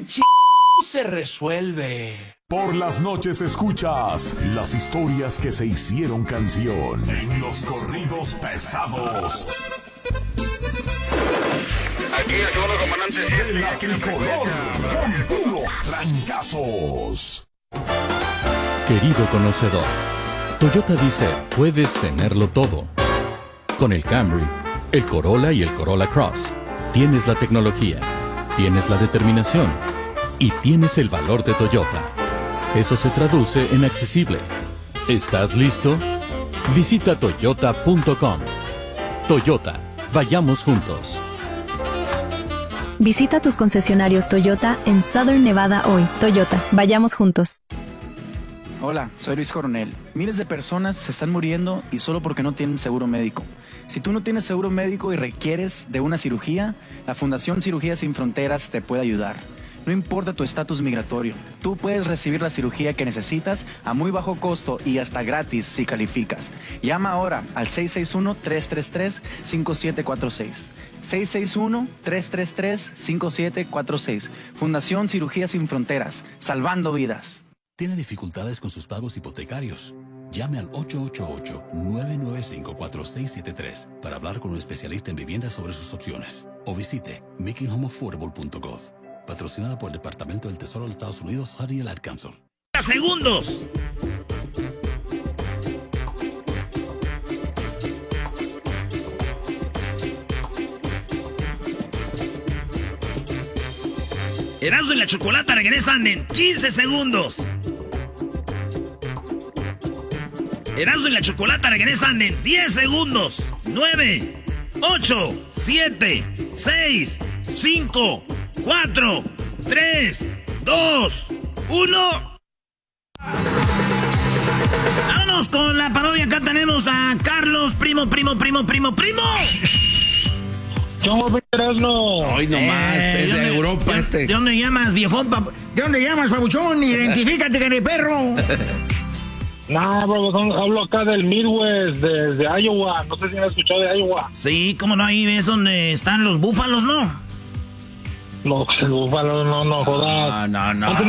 se resuelve. Por las noches escuchas las historias que se hicieron canción en los corridos pesados. Aquí el segundo comandante. De la tricolor, con puros trancazos. Querido conocedor, Toyota dice, puedes tenerlo todo. Con el Camry, el Corolla y el Corolla Cross, tienes la tecnología, tienes la determinación y tienes el valor de Toyota. Eso se traduce en accesible. ¿Estás listo? Visita toyota.com. Toyota, vayamos juntos. Visita tus concesionarios Toyota en Southern Nevada hoy. Toyota, vayamos juntos. Hola, soy Luis Coronel. Miles de personas se están muriendo y solo porque no tienen seguro médico. Si tú no tienes seguro médico y requieres de una cirugía, la Fundación Cirugía Sin Fronteras te puede ayudar. No importa tu estatus migratorio, tú puedes recibir la cirugía que necesitas a muy bajo costo y hasta gratis si calificas. Llama ahora al 661-333-5746. 661-333-5746. Fundación Cirugía Sin Fronteras, salvando vidas. ¿Tiene dificultades con sus pagos hipotecarios? Llame al 888-995-4673 para hablar con un especialista en viviendas sobre sus opciones. O visite makinghomeaffordable.gov. Patrocinada por el Departamento del Tesoro de los Estados Unidos, HUD y el Ad Council. ¡Segundos! Erasmo y la Chocolata regresan en 15 segundos. Erasmo y la Chocolata regresan en 10 segundos. 9, 8, 7, 6, 5, 4, 3, 2, 1. Vámonos con la parodia. Acá tenemos a Carlos, primo. ¿Cómo Erasmo? Hoy nomás, es de Europa ¿De dónde llamas, viejón? ¿De dónde llamas, pabuchón? Identifícate, que eres perro. Nah, bro, hablo acá del Midwest, de Iowa. No sé si me has escuchado de Iowa. Sí, cómo no, ahí ves donde están los búfalos, ¿no? Los búfalos, no jodas. No. Antes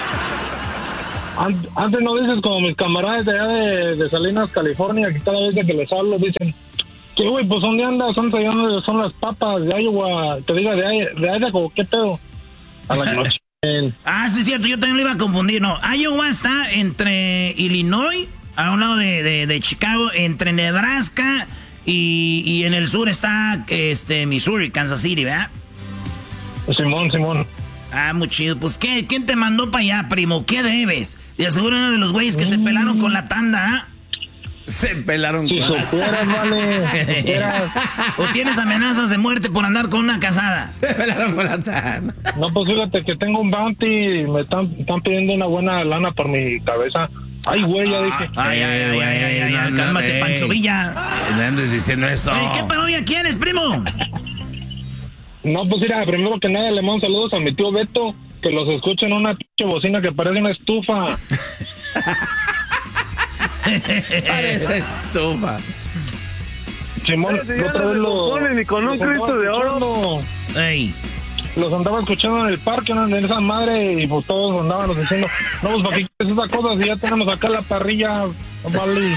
no dices como mis camaradas de allá de Salinas, California, que cada vez que les hablo dicen, que güey, pues ¿dónde andas? Son las papas de Iowa. Te diga de Idaho, ¿qué pedo? A la noche. Ah, sí es cierto, yo también lo iba a confundir, no. Iowa está entre Illinois, a un lado de Chicago, entre Nebraska y en el sur está Missouri, Kansas City, ¿verdad? Simón. Ah, muy chido. Pues, ¿quién te mandó para allá, primo? ¿Qué debes? De seguro uno de los güeyes que se pelaron con la tanda, ¿ah? Se pelaron con la tanda. Vale. ¿O tienes amenazas de muerte por andar con una casada? Se pelaron con la tanda. No, pues fíjate que tengo un bounty y me están pidiendo una buena lana por mi cabeza. Ay, güey, ya dije. Ay, cálmate, Pancho Villa. No andes diciendo eso. ¿Qué parodia quieres, primo? No, pues mira, primero que nada le mando saludos a mi tío Beto, que los escucha en una pinche bocina que parece una estufa. Parece estufa. Simón, otra vez ni con un Cristo de oro. Ey. Los andaba escuchando en el parque, ¿no? En esa madre, y pues todos andaban diciendo, no, pues para qué quieres esa cosa si ya tenemos acá la parrilla, vale.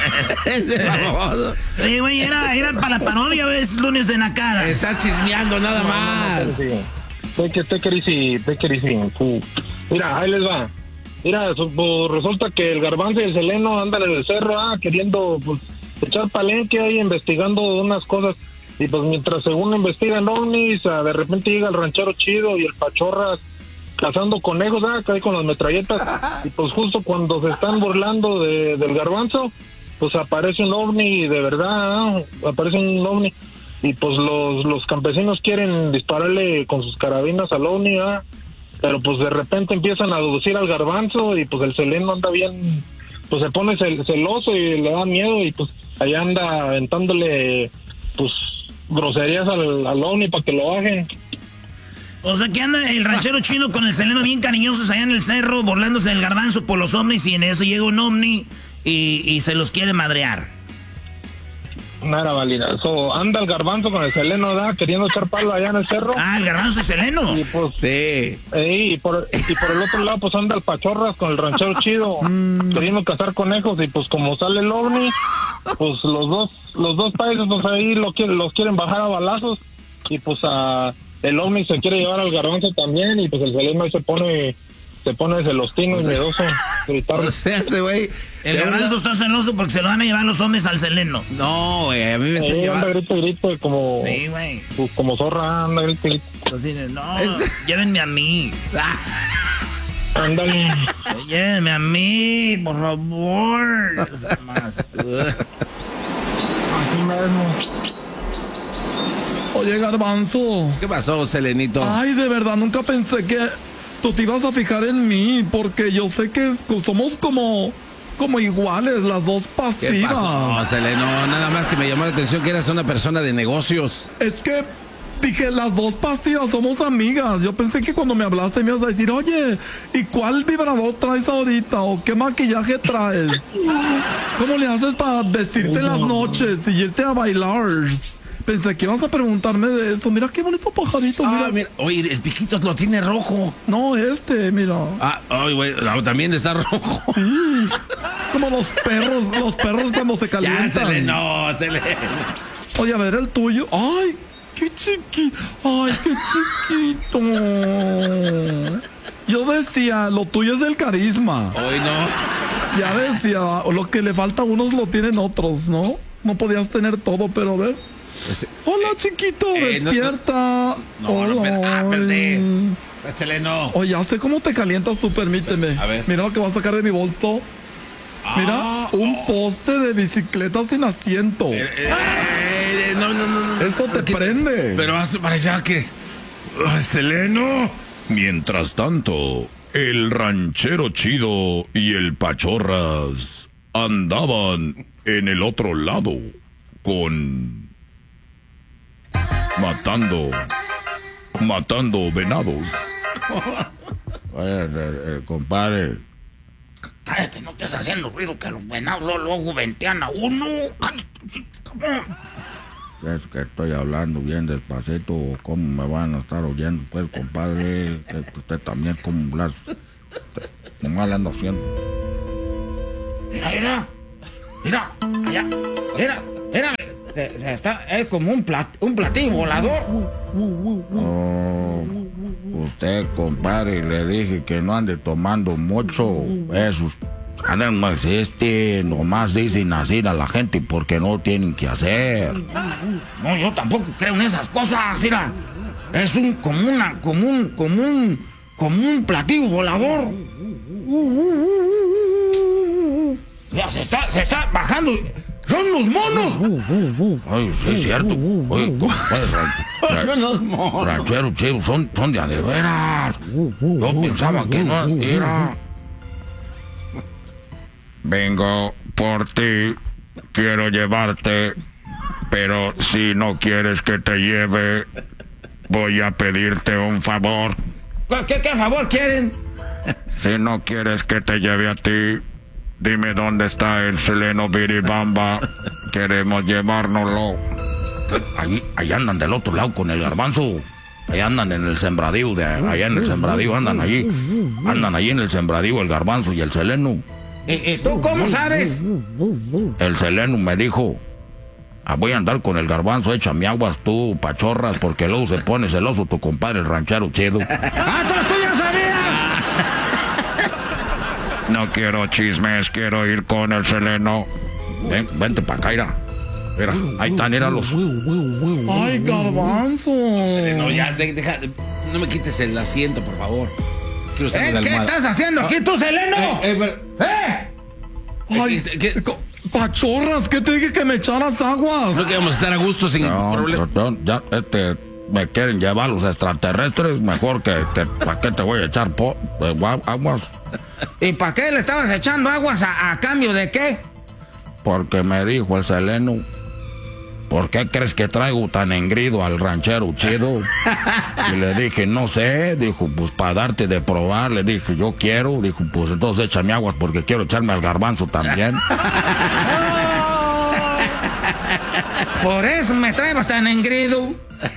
Oye, güey, era para la parodia, es lunes de nacadas. Está chismeando nada más. Take it easy. Mira, ahí les va. Mira, pues, resulta que el Garbanzo y el Seleno andan en el cerro, queriendo pues echar palenque ahí, investigando unas cosas. Y pues mientras según investigan ovnis, de repente llega el ranchero chido y el Pachorras cazando conejos, ahí con las metralletas. Y pues justo cuando se están burlando del Garbanzo, pues aparece un ovni de verdad, aparece un ovni. Y pues los campesinos quieren dispararle con sus carabinas al ovni, pero pues de repente empiezan a deducir al Garbanzo y pues el Seleno anda bien, pues se pone celoso y le da miedo y pues allá anda aventándole pues groserías al ovni para que lo bajen. O sea que anda el ranchero chino con el Seleno bien cariñosos allá en el cerro, burlándose del Garbanzo por los ovnis, y en eso llega un ovni y se los quiere madrear. No era válida. Anda el Garbanzo con el Seleno, ¿da? Queriendo echar palo allá en el cerro. Ah, el Garbanzo y Seleno. Y pues, Sí. y por el otro lado, pues anda el Pachorras con el Ranchero Chido, queriendo cazar conejos. Y pues como sale el ovni, pues los dos países, pues ahí los quieren bajar a balazos. Y pues el ovni se quiere llevar al Garbanzo también. Y pues el Seleno ahí se pone celostino y miedoso. O sea, ese güey... El Garbanzo está celoso porque se lo van a llevar los hombres al Seleno. No, güey, a mí me está Anda llevando... grito como... Sí, güey. Pues, como zorra, anda grito. Así de, no, llévenme a mí. Ándale. Llévenme a mí, por favor. Así mismo. Oye, Garbanzo. ¿Qué pasó, Selenito? Ay, de verdad, nunca pensé que tú te ibas a fijar en mí, porque yo sé que somos como iguales, las dos pasivas. ¿Qué pasó, Seleno? Nada más que me llamó la atención que eras una persona de negocios. Es que dije, las dos pasivas somos amigas. Yo pensé que cuando me hablaste me ibas a decir, oye, ¿y cuál vibrador traes ahorita? ¿O qué maquillaje traes? ¿Cómo le haces para vestirte en las noches y irte a bailar? Pensé que ibas a preguntarme de eso. Mira qué bonito pajarito. Ah, mira. Oye, el piquito lo tiene rojo. No, mira. Ay, güey, también está rojo. Sí. Como los perros cuando se calientan. Ya, Seleno. Oye, a ver el tuyo. Ay, qué chiquito. Ay, qué chiquito. Yo decía, lo tuyo es el carisma. Hoy no. Ya decía, lo que le falta a unos lo tienen otros, ¿no? No podías tener todo, pero a ver. Hola, chiquito, despierta. Espérate. Seleno. Oye, ya sé cómo te calientas tú, permíteme. A ver. Mira lo que voy a sacar de mi bolso. Mira, un poste de bicicleta sin asiento. No. Eso te prende. Pero haz para allá que... Seleno. Mientras tanto, el Ranchero Chido y el Pachorras andaban en el otro lado matando venados. Oye, compadre. Cállate, no estés haciendo ruido que los venados luego ventean a uno. Es que estoy hablando bien despacito. ¿Cómo me van a estar oyendo? Pues, compadre, usted también como las... Nomás le ando haciendo. Mira, allá, mira, es como un platillo volador. Oh, usted, compadre, le dije que no ande tomando mucho. Esos no existen, nomás dicen así a la gente porque no tienen que hacer. No, yo tampoco creo en esas cosas, mira. Es como un platillo volador. Ya se está bajando. ¡Son los monos! Ay, sí es cierto. Oye, los monos. Ranchero Chido, son de a de veras. Yo pensaba que no era. Vengo por ti, quiero llevarte, pero si no quieres que te lleve, voy a pedirte un favor. ¿Qué favor quieren? Si no quieres que te lleve a ti, dime dónde está el Seleno Biribamba. Queremos llevárnoslo. Ahí andan del otro lado con el Garbanzo. Ahí andan en el sembradío, allá en el sembradío andan allí. Andan allí en el sembradío el Garbanzo y el Seleno. ¿Tú cómo sabes? El Seleno me dijo, voy a andar con el Garbanzo, échame aguas tú, Pachorras, porque luego se pone celoso tu compadre el Ranchero Chido. ¡Entonces tú ya sabías! No quiero chismes, quiero ir con el Seleno. Vente pa' acá, mira, ahí están, los... ¡Ay, Garbanzo! No, ya, deja, no me quites el asiento, por favor. ¿Qué estás haciendo aquí tú, Seleno? ¡Ay, Pachorras! ¿Qué te dije que me echaras aguas? No que vamos a estar a gusto sin problema. Ya, me quieren llevar los extraterrestres, mejor que ¿para qué te voy a echar aguas? ¿Y para qué le estabas echando aguas a cambio de qué? Porque me dijo el Seleno, ¿por qué crees que traigo tan engrido al Ranchero Chido? Y le dije, no sé. Dijo, pues para darte de probar. Le dije, yo quiero. Dijo, pues entonces échame aguas porque quiero echarme al Garbanzo también. Por eso me traes tan engreído.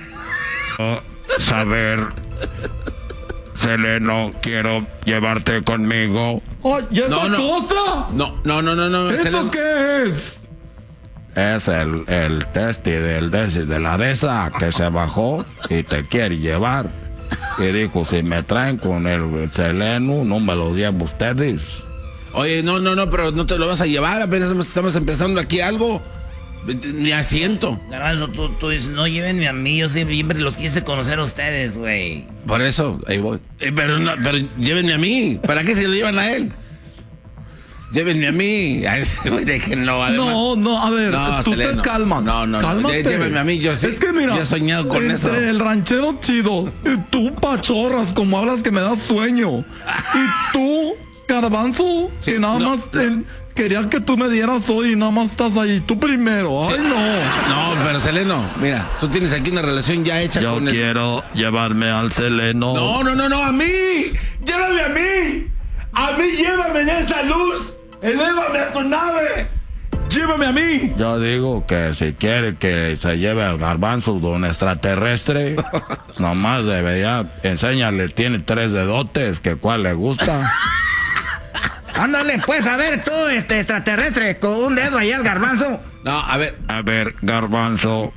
Saber, Seleno, quiero llevarte conmigo. Oh, ¿y esa cosa? No. ¿Eso Seleno. qué es? Es el testi de la de esa que se bajó y te quiere llevar. Y dijo, si me traen con el Seleno, no me lo llevo ustedes. Oye, no, pero no te lo vas a llevar, apenas estamos empezando aquí algo. Mi asiento. Garbanzo, tú dices, no, llévenme a mí, yo siempre los quise conocer a ustedes, güey. Por eso, ahí voy. Pero llévenme a mí. ¿Para qué se lo llevan a él? Llévenme a mí. A ese güey, déjenlo. Además. No, a ver, tú Seleno. te calmas. No. Cálmate. Llévenme a mí, yo sí. Es que mira, yo he soñado con eso. El ranchero chido, y tú pachorras, como hablas que me das sueño. Y tú, Garbanzo, Sí, que nada más quería que tú me dieras hoy y nada más estás ahí. Tú primero. Ay, no. No, pero Seleno, mira, tú tienes aquí una relación ya hecha Yo con quiero llevarme al Seleno. No, a mí. Llévame a mí. A mí llévame en esa luz. Elévame a tu nave. Llévame a mí. Yo digo que si quiere que se lleve al Garbanzo de un extraterrestre, nomás debería enseñarle, tiene 3 dedotes, que cuál le gusta. Ándale, pues, a ver, tú, extraterrestre, con un dedo ahí al Garbanzo. No, a ver. A ver, Garbanzo,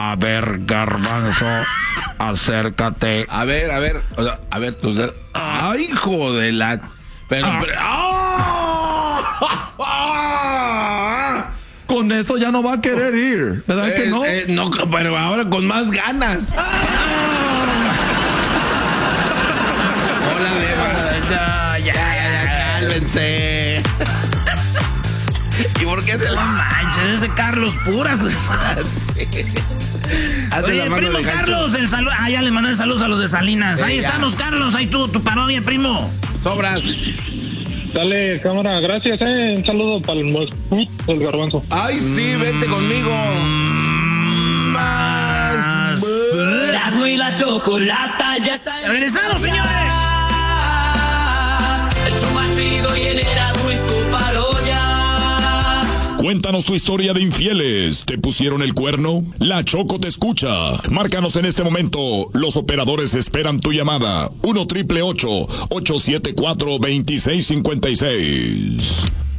acércate. A ver, tus dedos. Ay, hijo de la. Pero. Con eso ya no va a querer ir, ¿verdad que no? No, pero ahora con más ganas. Hola, Leva. Ya, cálmense. ¿Y por qué se la manches? Ese Carlos Puras. Oye, primo Carlos, el saludo. Ah, ya le mandé saludos a los de Salinas. Ahí estamos, Carlos. Ahí tu parodia, primo. Sobras. Dale, cámara, gracias, un saludo para el Garbanzo. Ay, sí, vente conmigo. Más. Erasmo y la Chocolata ya está. ¡Regresamos, señores! El show más chido y el Erasmo y su parodia. Cuéntanos tu historia de infieles. ¿Te pusieron el cuerno? La Choco te escucha. Márcanos en este momento. Los operadores esperan tu llamada. 1-888-874-2656.